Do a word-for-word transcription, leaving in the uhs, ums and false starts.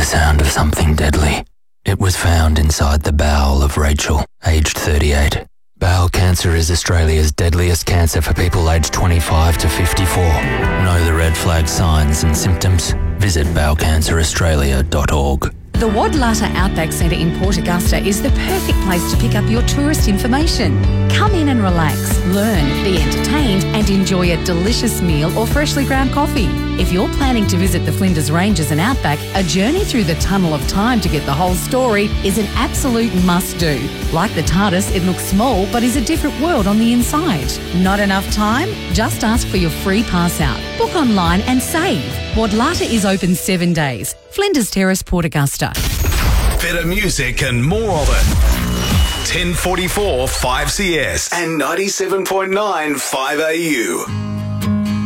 sound of something deadly. It was found inside the bowel of Rachel, aged thirty-eight. Bowel cancer is Australia's deadliest cancer for people aged twenty-five to fifty-four. Know the red flag signs and symptoms? Visit bowel cancer australia dot org. The Wadlata Outback Centre in Port Augusta is the perfect place to pick up your tourist information. Come in and relax, learn, be entertained and enjoy a delicious meal or freshly ground coffee. If you're planning to visit the Flinders Ranges and Outback, a journey through the Tunnel of Time to get the whole story is an absolute must-do. Like the TARDIS, it looks small but is a different world on the inside. Not enough time? Just ask for your free pass out. Book online and save. Wadlata is open seven days. Flinders Terrace, Port Augusta. Better music and more of it. ten forty-four five C S and ninety-seven point nine five A U.